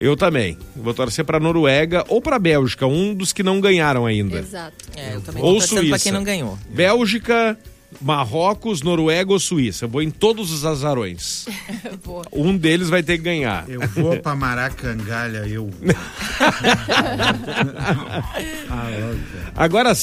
Eu também. Vou torcer pra Noruega ou pra Bélgica, um dos que não ganharam ainda. Exato. Eu também Ou tô torcendo pra Suíça. quem não ganhou. Bélgica, Marrocos, Noruega ou Suíça. Eu vou em todos os azarões. Boa. Um deles vai ter que ganhar. Eu vou pra Maracangalha, Agora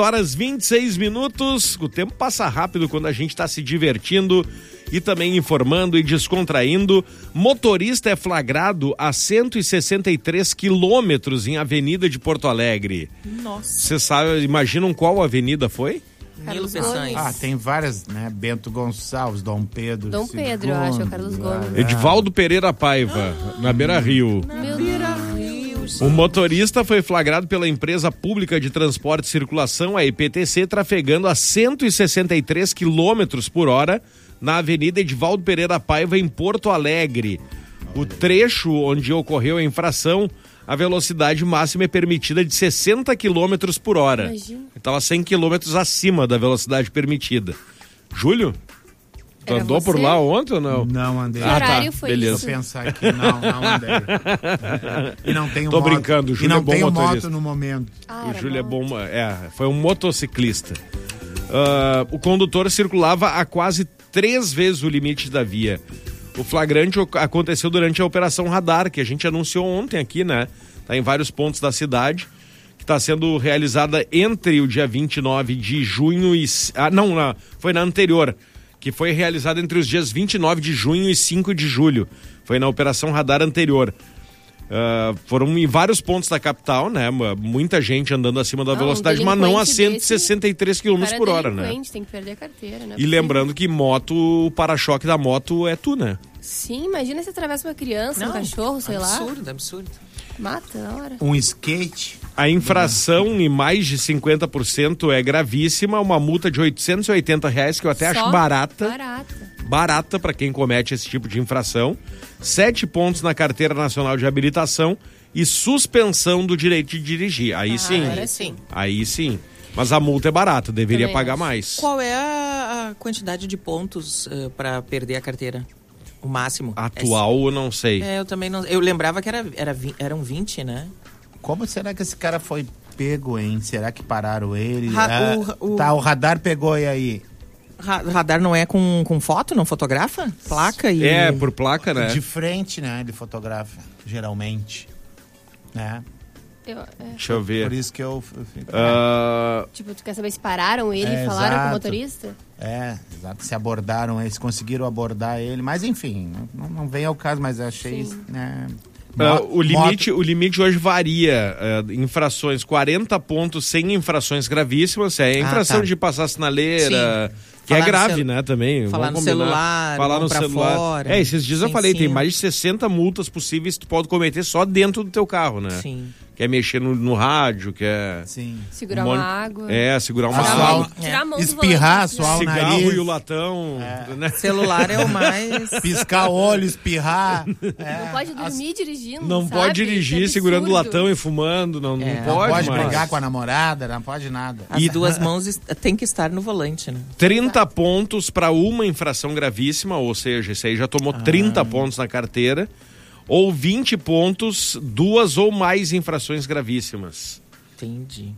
6h26. O tempo passa rápido quando a gente está se divertindo e também informando e descontraindo. Motorista é flagrado a 163 quilômetros em Avenida de Porto Alegre. Nossa. Você sabe, imaginam qual avenida foi? Nilo Peçanha. tem várias, né? Bento Gonçalves, Dom Pedro. Dom Pedro, eu acho, é o Carlos Gomes. Edivaldo Pereira Paiva, na Beira Rio. Meu Deus. O motorista foi flagrado pela empresa pública de transporte e circulação, a EPTC, trafegando a 163 quilômetros por hora na Avenida Edivaldo Pereira Paiva, em Porto Alegre. O trecho onde ocorreu a infração, a velocidade máxima é permitida de 60 km por hora. Imagina. Estava 100 km acima da velocidade permitida. Júlio? Tu Era andou por você? lá ontem ou não? Não andei. Que horário foi beleza. isso? Vou pensar aqui, não andei. E não tenho Tô moto. brincando, o Júlio e não é bom tenho motorista. moto no momento. O Júlio é bom, foi um motociclista. O condutor circulava a quase 3 vezes o limite da via. O flagrante aconteceu durante a Operação Radar, que a gente anunciou ontem aqui, né? Tá em vários pontos da cidade, que está sendo realizada entre o dia 29 de junho e... foi na anterior, que foi realizada entre os dias 29 de junho e 5 de julho. Foi na Operação Radar anterior. Foram em vários pontos da capital, né? Muita gente andando acima da velocidade, mas não a 163 km por hora, né? Tem que perder a carteira, né? E lembrando que moto, o para-choque da moto é tu, né? Sim, imagina se atravessa uma criança, um cachorro, sei lá. Absurdo. Mata na hora. Um skate. A infração em mais de 50% é gravíssima, uma multa de R$880, que eu até acho barata. Barata para quem comete esse tipo de infração. 7 pontos na Carteira Nacional de Habilitação e suspensão do direito de dirigir. Aí sim. Aí sim. Mas a multa é barata, deveria pagar mais. Qual é a quantidade de pontos para perder a carteira? O máximo? Atual, eu não sei. Eu também não. Eu lembrava que eram 20, né? Como será que esse cara foi pego, hein? Será que pararam ele? O radar pegou e aí? Radar não é com foto? Não fotografa? Placa e... por placa, né? De frente, né? Ele fotografa, geralmente. Né? Deixa eu ver. Por isso que eu fico... Tipo, tu quer saber se pararam ele e falaram com o motorista? Exato. Se abordaram, eles conseguiram abordar ele. Mas enfim, não vem ao caso, mas eu achei... Né, o limite hoje varia. Infrações 40 pontos sem infrações gravíssimas. É infração de passar sinaleira... Que falar é grave, né, também. Falar no celular, falar no celular. Fora, esses dias eu falei, tem mais de 60 multas possíveis que tu pode cometer só dentro do teu carro, né? Sim. Quer mexer no rádio, quer... Sim. Segurar uma água. Segurar uma água. Tirar a mão do espirrar, volante, suar o nariz. Cigarro e o latão. Né? Celular é o mais... Piscar o olho, espirrar. Não pode dormir dirigindo, Não pode dirigir segurando o latão e fumando, não pode. Não pode mais. brigar com a namorada, não pode nada. As duas mãos tem que estar no volante, né? 30 pontos para uma infração gravíssima, ou seja, esse aí já tomou 30 pontos na carteira. Ou 20 pontos, 2 ou mais infrações gravíssimas. Entendi.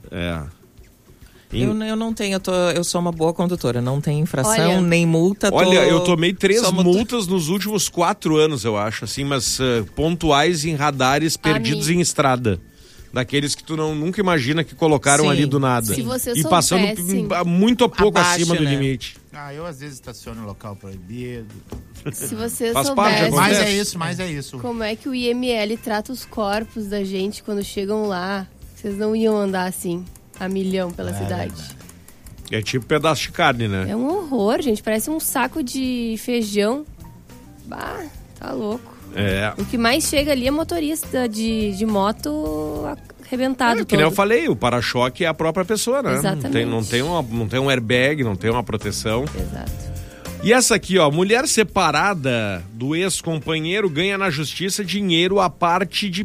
Eu não tenho, eu sou uma boa condutora, não tem infração, nem multa. Eu tomei 3 multas nos últimos 4 anos, eu acho, assim, mas pontuais em radares perdidos em estrada. Daqueles que tu nunca imagina que colocaram ali do nada. Se você e passando muito pouco acima do limite. Eu às vezes estaciono em local proibido. Se você Faz parte, soubesse mas é isso. Como é que o IML trata os corpos da gente quando chegam lá, vocês não iam andar assim, a milhão pela cidade. É tipo pedaço de carne, né? É um horror, gente. Parece um saco de feijão. Bah, tá louco. O que mais chega ali é motorista de moto arrebentado que nem eu falei, o para-choque é a própria pessoa, né? Exatamente. Não tem um airbag, não tem uma proteção. Exato. E essa aqui, ó, mulher separada do ex-companheiro ganha na justiça direito à parte de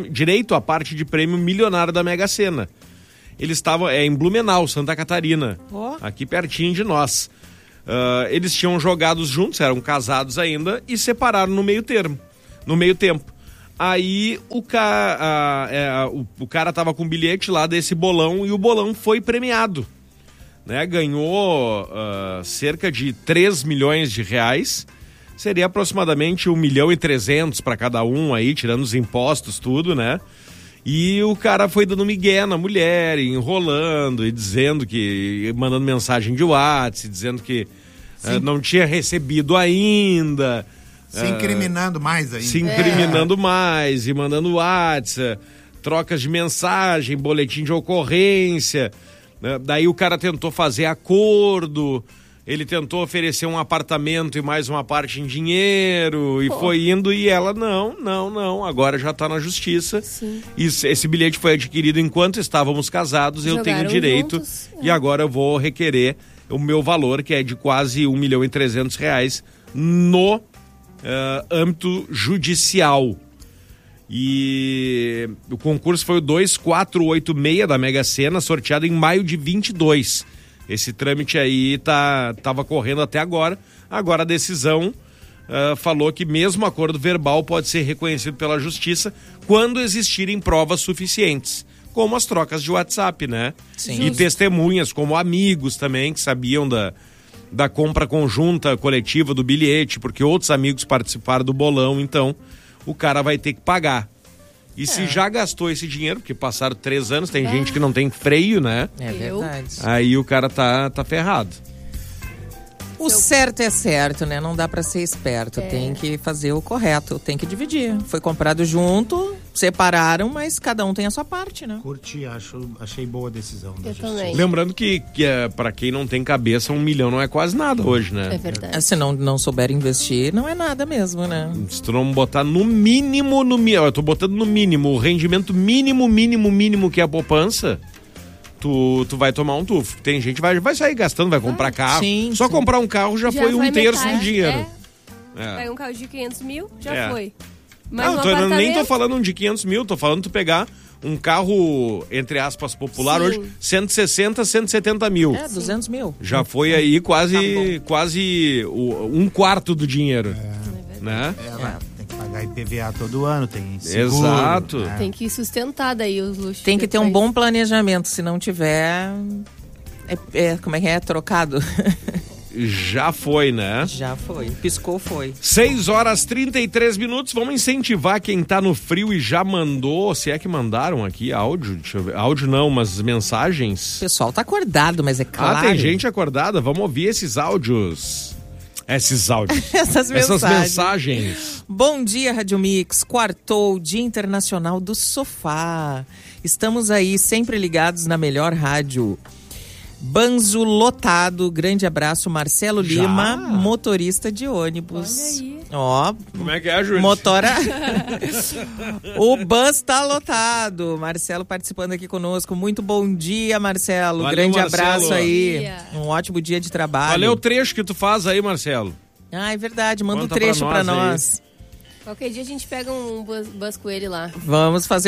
prêmio milionário da Mega Sena. Eles estavam em Blumenau, Santa Catarina, aqui pertinho de nós. Eles tinham jogado juntos, eram casados ainda e separaram no meio tempo. Aí o cara tava com um bilhete lá desse bolão e o bolão foi premiado, né? Ganhou cerca de 3 milhões de reais, seria aproximadamente 1.300.000 para cada um aí, tirando os impostos, tudo, né? E o cara foi dando migué na mulher, enrolando e dizendo que, mandando mensagem de WhatsApp, dizendo que não tinha recebido ainda. Se incriminando mais ainda. Se incriminando mais e mandando WhatsApp, trocas de mensagem, boletim de ocorrência. Daí o cara tentou fazer acordo, ele tentou oferecer um apartamento e mais uma parte em dinheiro, e foi indo, e ela, não, agora já tá na justiça. Sim. E esse bilhete foi adquirido enquanto estávamos casados, eu tenho direito, juntos, e agora eu vou requerer o meu valor, que é de quase 1.300.000 reais, no âmbito judicial. E o concurso foi o 2486 da Mega Sena, sorteado em maio de 22. Esse trâmite aí tava correndo até agora. Agora a decisão falou que mesmo acordo verbal pode ser reconhecido pela justiça quando existirem provas suficientes, como as trocas de WhatsApp, né? Sim. E testemunhas, como amigos também, que sabiam da compra conjunta coletiva do bilhete, porque outros amigos participaram do bolão, então o cara vai ter que pagar. E se já gastou esse dinheiro, porque passaram 3 anos, tem gente que não tem freio, né? É verdade. Aí o cara tá ferrado. O certo é certo, né? Não dá pra ser esperto. Tem que fazer o correto, tem que dividir. Foi comprado junto, separaram, mas cada um tem a sua parte, né? Curti, achei boa a decisão da justiça. Também. Lembrando que pra quem não tem cabeça, 1 milhão não é quase nada hoje, né? É verdade. Se não souber investir, não é nada mesmo, né? Se tu não botar no mínimo, eu tô botando no mínimo, o rendimento mínimo que é a poupança, tu vai tomar um tufo. Tem gente que vai sair gastando, vai comprar carro. Sim, Só sim. comprar um carro já foi 1/3 do dinheiro. Pega um carro de 500 mil, já foi. Mas Não, um apartamento... nem tô falando de 500 mil, tô falando tu pegar um carro, entre aspas, popular, Sim. hoje, 160, 170 mil. 200 mil. Já foi aí quase um quarto do dinheiro. Né? Tem que pagar IPVA todo ano, tem seguro. Exato. Né? Tem que sustentar daí os luxos. Tem que ter um depois. bom planejamento, se não tiver... como é que é? Trocado. Já foi, né? Já foi. Piscou, foi. 6h33. Vamos incentivar quem tá no frio e já mandou, se é que mandaram aqui áudio, deixa eu ver. Áudio não, mas mensagens. O pessoal tá acordado, mas é claro. Tem gente acordada, vamos ouvir esses áudios. Essas mensagens. mensagens. Bom dia, Rádio Mix. Quartou, Dia Internacional do Sofá. Estamos aí sempre ligados na melhor rádio. Banzo lotado, grande abraço, Marcelo Lima, motorista de ônibus. Olha aí. Ó, Como é que é, Júlio? motora. O bus tá lotado. Marcelo participando aqui conosco. Muito bom dia, Marcelo. Valeu, grande Marcelo. abraço aí. Bom dia. Um ótimo dia de trabalho. Qual é o trecho que tu faz aí, Marcelo? Ah, é verdade. Manda Conta um trecho pra pra nós nós. Qualquer dia a gente pega um bus com ele lá. Vamos fazer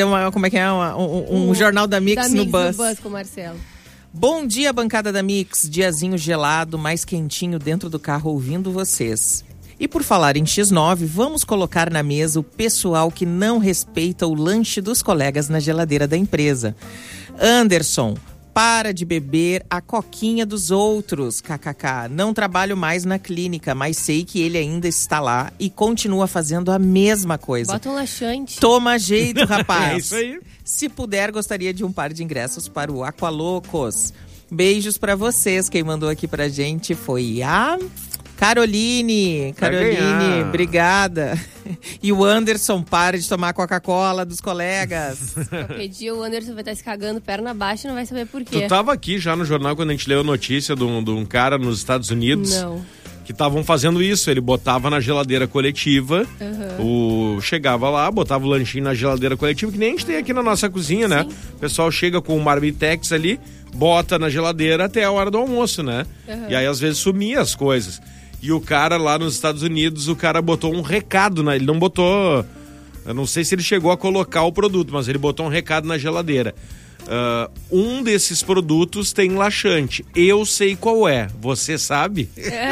um jornal da Mix no bus. Com o Marcelo. Bom dia, bancada da Mix. Diazinho gelado, mais quentinho dentro do carro ouvindo vocês. E por falar em X9, vamos colocar na mesa o pessoal que não respeita o lanche dos colegas na geladeira da empresa. Anderson, para de beber a coquinha dos outros, kkk. Não trabalho mais na clínica, mas sei que ele ainda está lá e continua fazendo a mesma coisa. Bota um laxante. Toma jeito, rapaz. É isso aí. Se puder, gostaria de um par de ingressos para o Aqualocos. Beijos para vocês. Quem mandou aqui pra gente foi a Caroline. Caroline, obrigada. E o Anderson, para de tomar Coca-Cola dos colegas. Qualquer dia o Anderson vai estar se cagando perna abaixo e não vai saber por quê. Tu tava aqui já no jornal quando a gente leu a notícia de um cara nos Estados Unidos. Não. Que estavam fazendo isso, ele botava na geladeira coletiva, chegava lá, botava o lanchinho na geladeira coletiva, que nem a gente tem aqui na nossa cozinha, né? O pessoal chega com o marmitex ali, bota na geladeira até a hora do almoço, né? E aí às vezes sumia as coisas. E o cara lá nos Estados Unidos, o cara botou um recado, ele não botou, eu não sei se ele chegou a colocar o produto, mas ele botou um recado na geladeira. Um desses produtos tem laxante. Eu sei qual é. Você sabe?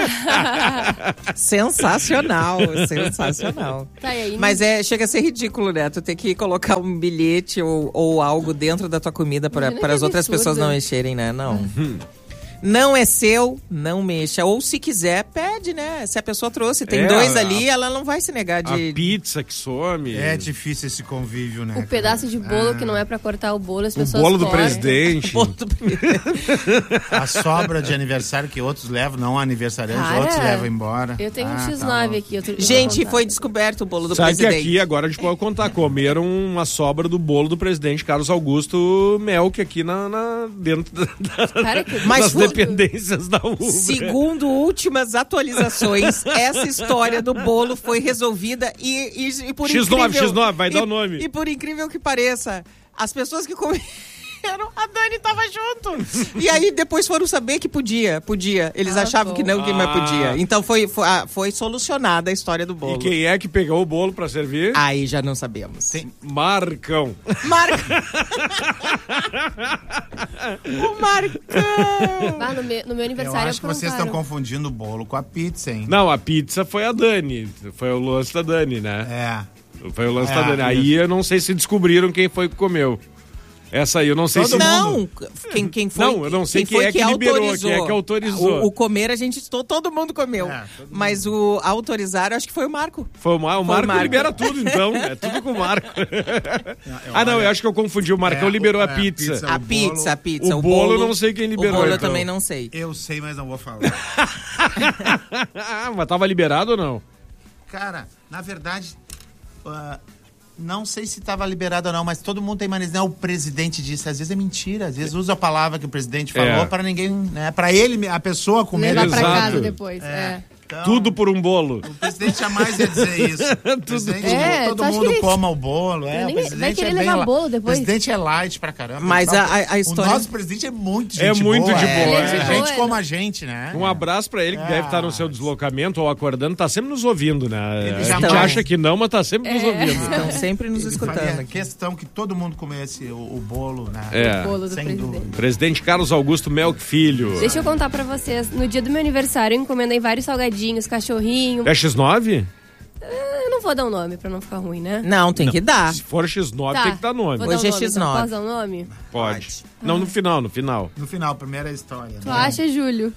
Sensacional, sensacional. Tá, e aí, Mas chega a ser ridículo, né? Tu ter que colocar um bilhete ou algo dentro da tua comida para as outras pessoas não mexerem, né? Não. Não é seu, não mexa. Ou se quiser, pede, né? Se a pessoa trouxe, tem 2 ali, ela não vai se negar de... A pizza que some. É difícil esse convívio, né? O pedaço de bolo que não é pra cortar o bolo, as pessoas O bolo do cortam. presidente. A sobra de aniversário que outros levam, não aniversariantes, Cara, outros levam embora. Eu tenho um tá X9 aqui. Gente, foi descoberto o bolo do Sabe presidente. que aqui agora a gente pode contar. Comeram uma sobra do bolo do presidente Carlos Augusto Melk aqui dentro Cara, que das absurdo. dependências da Ubra. Segundo últimas atualizações, essa história do bolo foi resolvida e por X9, incrível... X9, vai dar o nome. E por incrível que pareça, as pessoas que comeram, a Dani tava junto. E aí depois foram saber que podia. Eles achavam bom. que não, mas podia. Então foi solucionada a história do bolo. E quem é que pegou o bolo pra servir? Aí já não sabemos. Marcão. O Marcão! Ah, no meu Eu aniversário acho que vocês estão confundindo o bolo com a pizza, hein? Não, a pizza foi a Dani. Foi o lance da Dani, né? Foi o lance da Dani. Aí eu não sei se descobriram quem foi que comeu. Essa aí eu não sei se... Não, quem foi... Não, eu não sei quem é que liberou, quem é que autorizou. O comer a gente... Todo mundo comeu. Mas o autorizar, eu acho que foi o Marco. Foi o Marco libera tudo, então. É tudo com o Marco. Eu acho que eu confundi. O Marcão liberou a pizza. A pizza. O bolo eu não sei quem liberou. O bolo eu então. também não sei. Eu sei, mas não vou falar. Mas tava liberado ou não? Cara, na verdade... não sei se estava liberado ou não, mas todo mundo tem mania. Não, o presidente disse. Às vezes é mentira. Às vezes usa a palavra que o presidente falou para ninguém... Né, para ele, a pessoa comer. Levar pra Exato. casa depois. Então, Tudo por um bolo. O presidente jamais ia dizer isso. O presidente, todo mundo coma o bolo. O presidente vai querer bem levar bolo depois. O presidente é light pra caramba. Mas a história... O nosso presidente é muito gente É muito boa. de boa. Ele é de Gente boa, como a gente, né? Um abraço pra ele que deve estar no seu deslocamento ou acordando. Tá sempre nos ouvindo, né? Ele A gente jamais- acha que não, mas tá sempre nos ouvindo. Estão sempre nos Ele escutando faria aqui. questão que todo mundo comesse o bolo, né? O bolo do Sem presidente. dúvida. Presidente Carlos Augusto Melk Filho. Deixa eu contar pra vocês. No dia do meu aniversário, eu encomendei vários salgadinhos, cachorrinho. É X9? Eu não vou dar um nome pra não ficar ruim, né? Não, tem que dar. Se for X9, Tá. tem que dar nome. Vou dar Hoje um é nome, X9. então. Posso dar um nome? Pode. Não, no final. No final, primeira história. Tu né? acha, Júlio?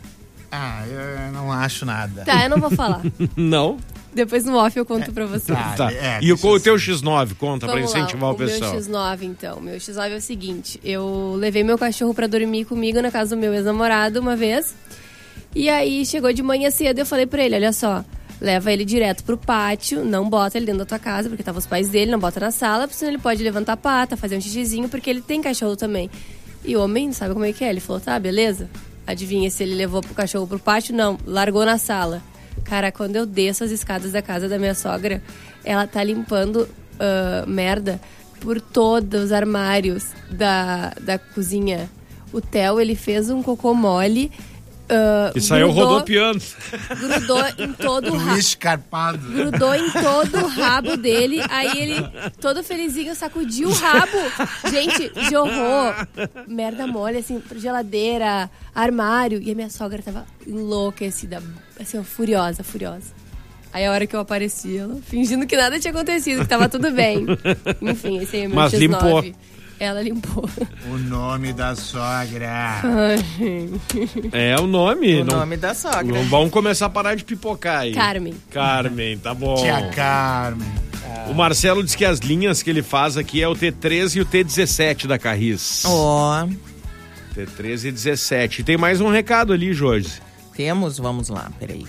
Eu não acho nada. Tá, eu não vou falar. Não? Depois no off eu conto pra vocês. Tá. E deixa o assim. teu X9, conta pra Vamos lá, incentivar o pessoal. Meu X9, então. Meu X9 é o seguinte. Eu levei meu cachorro pra dormir comigo na casa do meu ex-namorado uma vez. E aí, chegou de manhã cedo, eu falei pra ele, olha só, leva ele direto pro pátio, não bota ele dentro da tua casa, porque tava os pais dele, não bota na sala, porque senão ele pode levantar a pata, fazer um xixizinho, porque ele tem cachorro também. E o homem, sabe como é que é? Ele falou, tá, beleza. Adivinha se ele levou pro cachorro pro pátio? Não, largou na sala. Cara, quando eu desço as escadas da casa da minha sogra, ela tá limpando merda por todos os armários da cozinha. O Theo, ele fez um cocô mole. E saiu rodopiando. Grudou em todo o rabo. Luiz Carpado. Grudou em todo o rabo dele. Aí ele, todo felizinho, sacudiu o rabo. Gente, jorrou merda mole, assim, geladeira, armário. E a minha sogra tava enlouquecida, assim, ó, furiosa. Aí a hora que eu apareci, ela fingindo que nada tinha acontecido, que tava tudo bem. Enfim, esse aí é meu Mas X9. limpou. Ela limpou. O nome da sogra. Ai, gente. É o nome. O nome da sogra. Não vamos começar a parar de pipocar aí. Carmen, tá bom. Tia Carmen. O Marcelo diz que as linhas que ele faz aqui é o T13 e o T17 da Carris. Ó, T13 e 17. E tem mais um recado ali, Jorge. temos, vamos lá, peraí.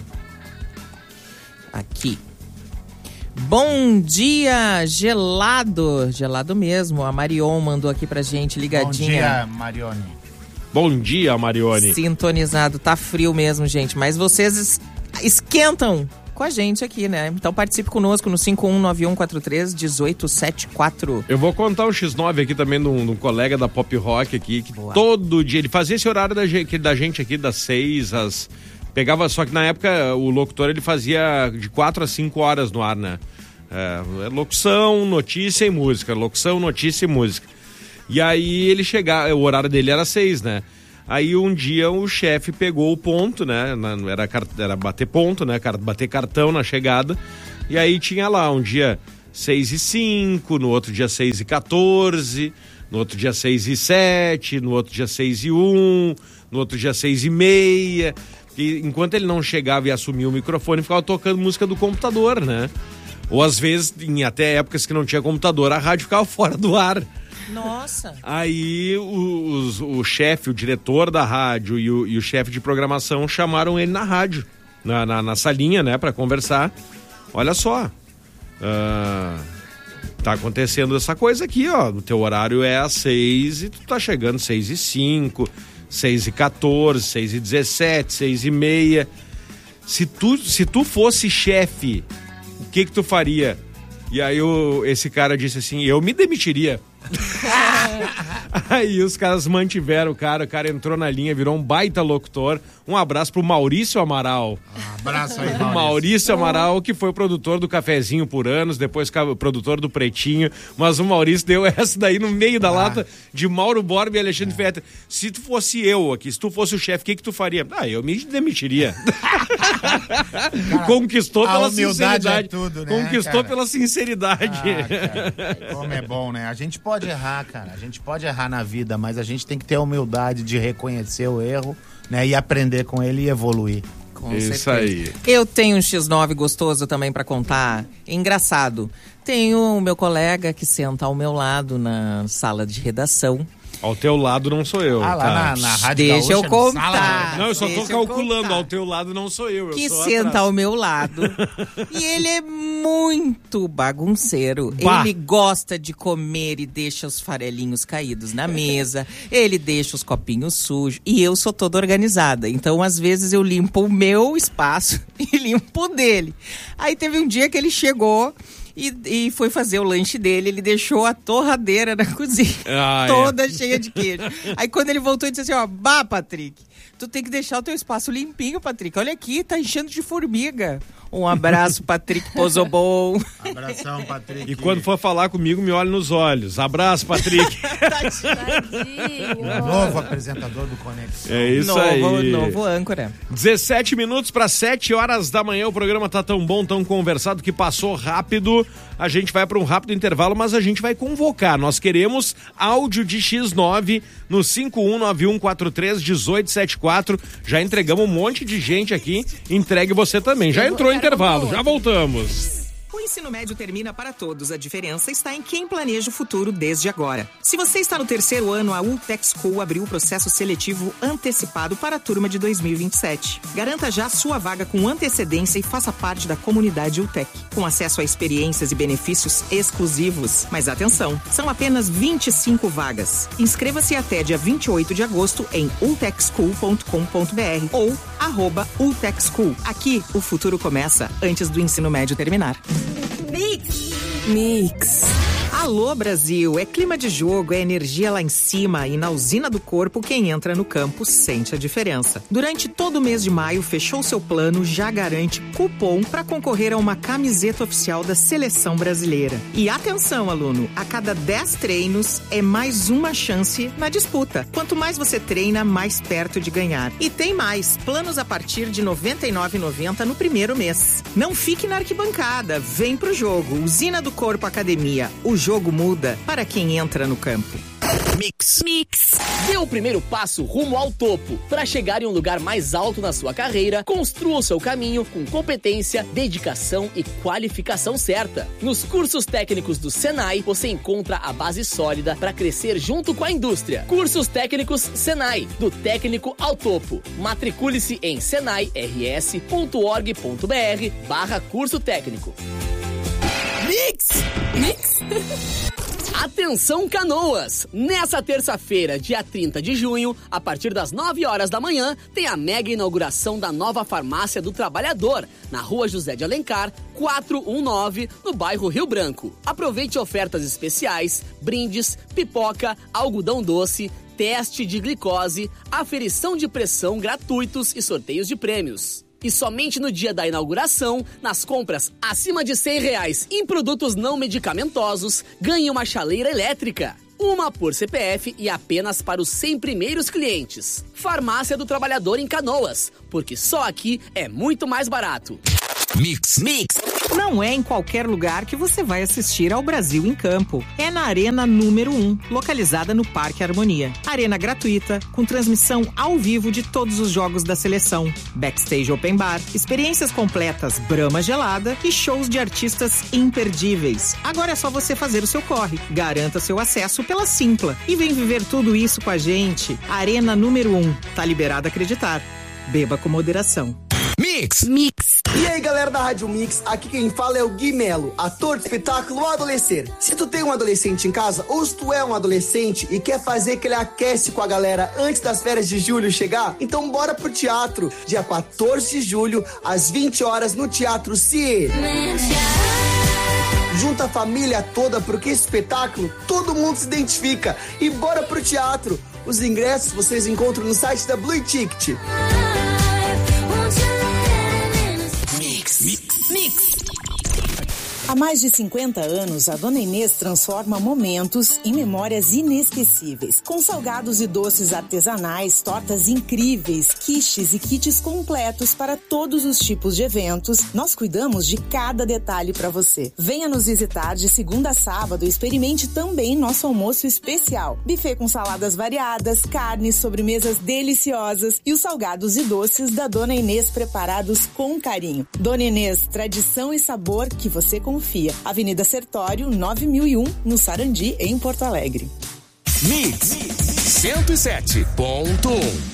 Aqui. Bom dia, gelado mesmo. A Marion mandou aqui pra gente, ligadinha. Bom dia, Marione. Bom dia, Marione. Sintonizado, tá frio mesmo, gente. Mas vocês esquentam com a gente aqui, né? Então participe conosco no 5191431874. Eu vou contar um X9 aqui também de um colega da Pop Rock aqui, que Boa. todo dia, ele fazia esse horário da gente aqui, das 6 às... Pegava, só que na época o locutor ele fazia de 4 a 5 horas no ar, né? Locução, notícia e música. Locução, notícia e música. E aí ele chegava, o horário dele era 6, né? Aí um dia o chefe pegou o ponto, né? Era bater ponto, né? Bater cartão na chegada. E aí tinha lá um dia 6:05, no outro dia 6:14, no outro dia 6:07, no outro dia 6:01, no outro dia 6:30. E enquanto ele não chegava e assumia o microfone, ficava tocando música do computador, né? Ou às vezes, em até épocas que não tinha computador, a rádio ficava fora do ar. Nossa! Aí o chefe, o diretor da rádio e o chefe de programação chamaram ele na rádio, na salinha, né, pra conversar. Olha só, tá acontecendo essa coisa aqui, ó, o teu horário é às 6 e tu tá chegando 6:05, 6:14, 6:17, 6:30. Se tu fosse chefe, o que tu faria? E aí esse cara disse assim, eu me demitiria. Aí os caras mantiveram o cara entrou na linha, virou um baita locutor. Um abraço pro Maurício Amaral. Abraço aí, Maurício Amaral, que foi produtor do Cafezinho por anos, depois produtor do Pretinho, mas o Maurício deu essa daí no meio da lata de Mauro Borba e Alexandre Fetter. Se tu fosse eu aqui, se tu fosse o chefe, o que tu faria? Eu me demitiria. Cara, conquistou pela sinceridade. É tudo, né, conquistou pela sinceridade. Cara, como é bom, né? A gente pode errar, cara. A gente pode errar na vida, mas a gente tem que ter a humildade de reconhecer o erro, né? E aprender com ele e evoluir. Com isso certeza. Aí. Eu tenho um X9 gostoso também pra contar. Engraçado. Tenho o meu colega que senta ao meu lado na sala de redação. Ao teu lado não sou eu. Lá na Rádio Deixa Gaúcha, eu contar. Não, eu só tô calculando. Ao teu lado não sou eu. Que senta ao meu lado. E ele é muito bagunceiro. Ele gosta de comer e deixa os farelinhos caídos na mesa. Ele deixa os copinhos sujos. E eu sou toda organizada. Então, às vezes, eu limpo o meu espaço e limpo o dele. Aí teve um dia que ele chegou e foi fazer o lanche dele. Ele deixou a torradeira na cozinha, toda cheia de queijo. Aí quando ele voltou, ele disse assim, Patrick, tu tem que deixar o teu espaço limpinho, Patrick. Olha aqui, tá enchendo de formiga. Um abraço, Patrick Pozobon. Abração, Patrick. E quando for falar comigo, me olhe nos olhos. Abraço, Patrick. Tadinho. Novo apresentador do Conexão. É isso aí. Novo âncora. 17 minutos para 7 horas da manhã. O programa tá tão bom, tão conversado que passou rápido. A gente vai para um rápido intervalo, mas a gente vai convocar. Nós queremos áudio de X9 no 5191431874. Já entregamos um monte de gente aqui. Entregue você também. Já entrou em intervalo. Já voltamos. O ensino médio termina para todos. A diferença está em quem planeja o futuro desde agora. Se você está no terceiro ano, a Ultec School abriu o processo seletivo antecipado para a turma de 2027. Garanta já sua vaga com antecedência e faça parte da comunidade Ultec, com acesso a experiências e benefícios exclusivos. Mas atenção, são apenas 25 vagas. Inscreva-se até dia 28 de agosto em ultecschool.com.br ou @ultecschool. Aqui, o futuro começa antes do ensino médio terminar. Mix. Alô, Brasil! É clima de jogo, é energia lá em cima e na usina do corpo quem entra no campo sente a diferença. Durante todo o mês de maio, fechou seu plano, já garante cupom para concorrer a uma camiseta oficial da Seleção Brasileira. E atenção, aluno! A cada 10 treinos é mais uma chance na disputa. Quanto mais você treina, mais perto de ganhar. E tem mais! Planos a partir de R$ 99,90 no primeiro mês. Não fique na arquibancada, vem pro jogo. Usina do Corpo Academia. O jogo muda para quem entra no campo. Mix. Dê o primeiro passo rumo ao topo. Para chegar em um lugar mais alto na sua carreira, construa o seu caminho com competência, dedicação e qualificação certa. Nos cursos técnicos do Senai, você encontra a base sólida para crescer junto com a indústria. Cursos técnicos Senai, do técnico ao topo. Matricule-se em senairs.org.br/curso técnico. Mix! Atenção, Canoas! Nessa terça-feira, dia 30 de junho, a partir das 9 horas da manhã, tem a mega inauguração da nova Farmácia do Trabalhador, na Rua José de Alencar, 419, no bairro Rio Branco. Aproveite ofertas especiais, brindes, pipoca, algodão doce, teste de glicose, aferição de pressão gratuitos e sorteios de prêmios. E somente no dia da inauguração, nas compras acima de R$100 em produtos não medicamentosos, ganhe uma chaleira elétrica. uma por CPF e apenas para os 100 primeiros clientes. Farmácia do Trabalhador em Canoas, porque só aqui é muito mais barato. Mix. Não é em qualquer lugar que você vai assistir ao Brasil em Campo. É na Arena número 1, localizada no Parque Harmonia. Arena gratuita, com transmissão ao vivo de todos os jogos da seleção. Backstage Open Bar, experiências completas Brahma gelada e shows de artistas imperdíveis. Agora é só você fazer o seu corre. Garanta seu acesso pela Simpla. E vem viver tudo isso com a gente. Arena número 1. Tá liberado a acreditar. Beba com moderação. Mix. E aí, galera da Rádio Mix, aqui quem fala é o Gui Melo, ator do espetáculo Adolescer. Se tu tem um adolescente em casa, ou se tu é um adolescente e quer fazer aquele aquece com a galera antes das férias de julho chegar, então bora pro teatro, dia 14 de julho, às 20 horas, no Teatro CIE. Junta a família toda, porque esse espetáculo todo mundo se identifica. E bora pro teatro. Os ingressos vocês encontram no site da Blue Ticket. Mix. Há mais de 50 anos, a Dona Inês transforma momentos em memórias inesquecíveis. Com salgados e doces artesanais, tortas incríveis, quiches e kits completos para todos os tipos de eventos, nós cuidamos de cada detalhe para você. Venha nos visitar de segunda a sábado e experimente também nosso almoço especial. Buffet com saladas variadas, carnes, sobremesas deliciosas e os salgados e doces da Dona Inês preparados com carinho. Dona Inês, tradição e sabor que você confia. Avenida Sertório, 9001, no Sarandi, em Porto Alegre. Mix 107.1